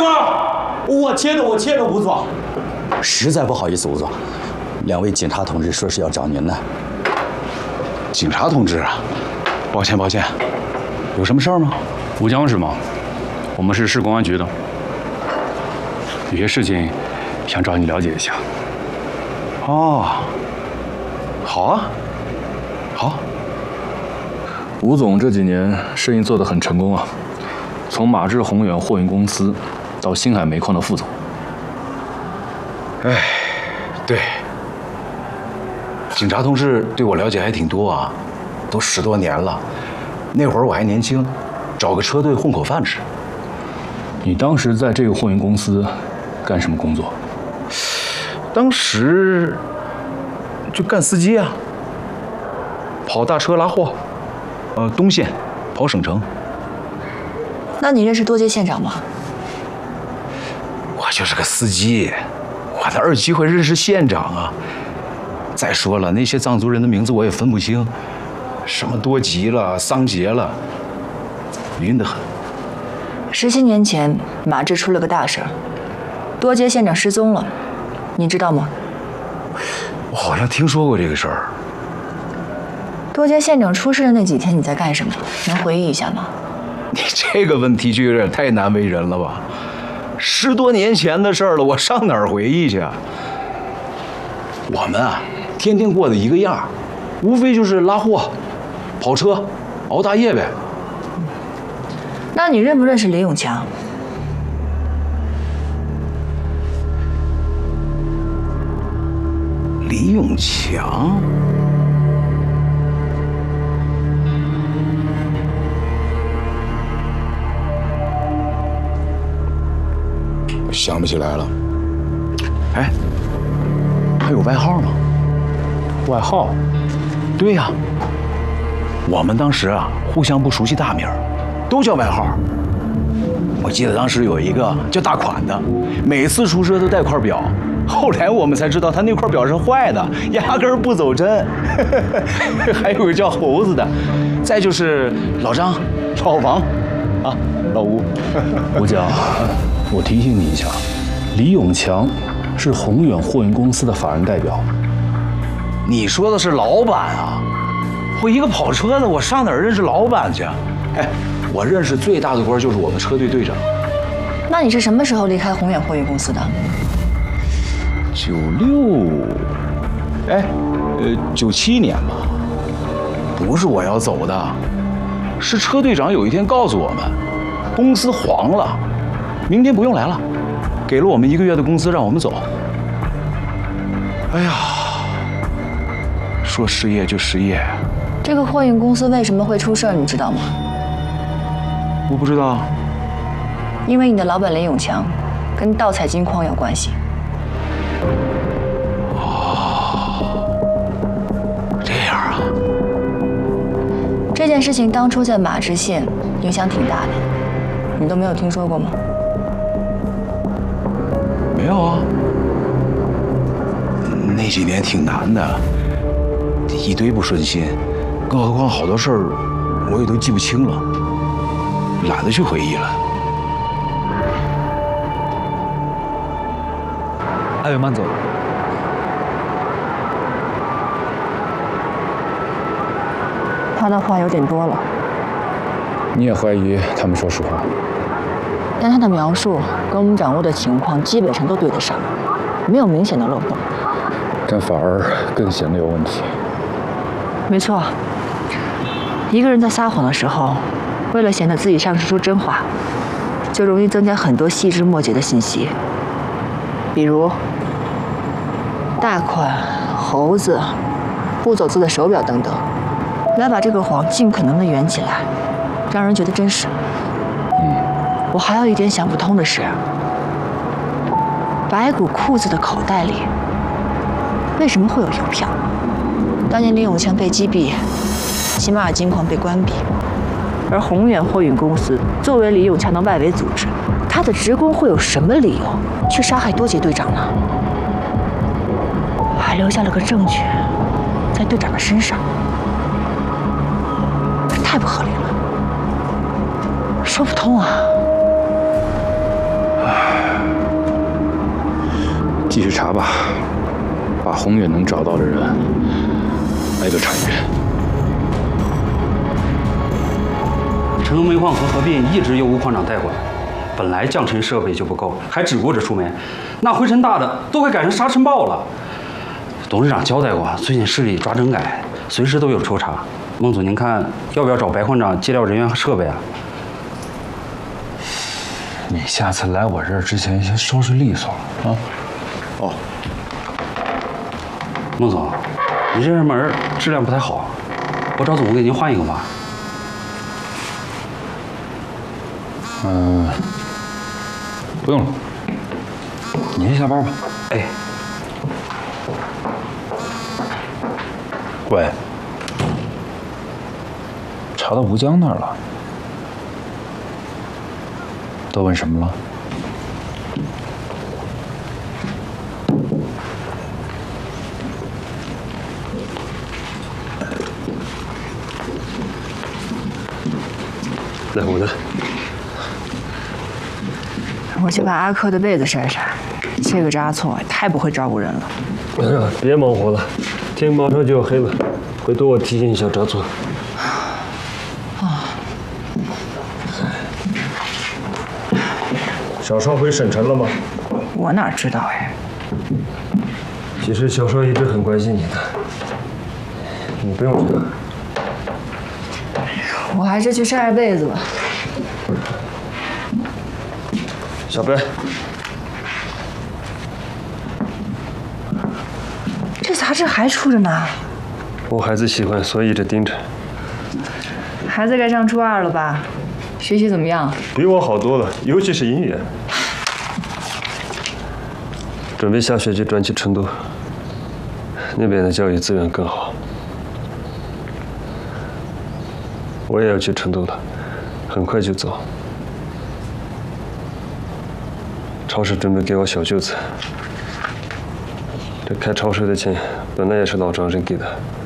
官，我切的，吴总，实在不好意思，吴总，两位警察同志说是要找您呢。 警察同志啊，抱歉，有什么事儿吗？ 吴江是吗？我们是市公安局的，有些事情想找你了解一下。 哦，好啊，好。 吴总这几年生意做得很成功啊，从马志宏远货运公司到星海煤矿的副总。 哎，对，警察同志对我了解还挺多啊，都10多年了。那会儿我还年轻，找个车队混口饭吃。 你当时在这个货运公司干什么工作？ 当时就干司机啊，跑大车拉货，东线跑省城。 那你认识多杰县长吗？ 我就是个司机，我哪有机会认识县长啊？再说了，那些藏族人的名字我也分不清，什么多吉了、桑杰了，晕得很。 17年前，马志出了个大事儿，多杰县长失踪了，你知道吗？ 我好像听说过这个事儿。 多杰县长出事的那几天你在干什么？能回忆一下吗？ 你这个问题就有点太难为人了吧？10多年前的事儿了，我上哪儿回忆去啊？我们啊，天天过的一个样，无非就是拉货、跑车、熬大夜呗。 那你认不认识李永强？ 李永强？想不起来了。哎，他有外号吗？ 外号？ 对呀，我们当时啊，互相不熟悉大名，都叫外号。我记得当时有一个叫大款的，每次出车都带块表。后来我们才知道他那块表是坏的，压根儿不走针。还有个叫猴子的，再就是老张、老王，啊，老吴。 吴江，我提醒你一下，李永强是宏远货运公司的法人代表。 你说的是老板啊？我一个跑车的，我上哪儿认识老板去？哎，我认识最大的官就是我们车队队长。 那你是什么时候离开宏远货运公司的 ？96，哎，97年吧。不是我要走的，是车队长有一天告诉我们，公司黄了，明天不用来了，给了我们1个月的工资让我们走。哎呀，说失业就失业。 这个货运公司为什么会出事儿，你知道吗？ 我不知道。 因为你的老板林永强跟盗采金矿有关系。 这样啊。 这件事情当初在马志县影响挺大的，你都没有听说过吗？ 没有啊。那几年挺难的，一堆不顺心，更何况好多事儿我也都记不清了，懒得去回忆了。 阿伟，慢走。 他的话有点多了。 你也怀疑他们说实话？ 但他的描述跟我们掌握的情况基本上都对得上，没有明显的漏洞。 但反而更显得有问题。 没错，一个人在撒谎的时候，为了显得自己像是说真话，就容易增加很多细枝末节的信息，比如大款、猴子、不走字的手表等等，来把这个谎尽可能的圆起来，让人觉得真实。我还有一点想不通的是，白骨裤子的口袋里为什么会有邮票？当年林永强被击毙，喜马尔金矿被关闭，而宏远货运公司作为李永强的外围组织，他的职工会有什么理由去杀害多杰队长呢？还留下了个证据在队长的身上，这太不合理了，说不通啊！ 继续查吧，把宏远能找到的人挨个查一遍。 成都煤矿和合并一直由吴矿长带管，本来降尘设备就不够，还只顾着出煤，那灰尘大的都快赶上沙尘暴了。董事长交代过，最近市里抓整改，随时都有抽查。孟总，您看要不要找白矿长借调人员和设备啊？ 你下次来我这儿之前先收拾利索啊！ 哦， 孟总，你这门质量不太好，我找总工给您换一个吧。 不用了，你先下班吧。 哎， 喂，查到吴江那儿了，都问什么了？ 来，我呢？ 我去把阿克的被子晒晒。这个扎错也太不会照顾人了。 哎呀，别忙活了，天马上就要黑了，回头我提醒一下扎错。小少回省城了吗？ 我哪知道哎？ 其实小少一直很关心你的，你不用这样。 我还是去晒晒被子吧。 小白， 这杂志还出着呢。 我孩子喜欢，所以一直盯着。 孩子该上初2了吧？学习怎么样？ 比我好多了，尤其是英语。准备下学期转去成都，那边的教育资源更好。我也要去成都了，很快就走。超市准备给我小舅子，这开超市的钱本来也是老丈人给的。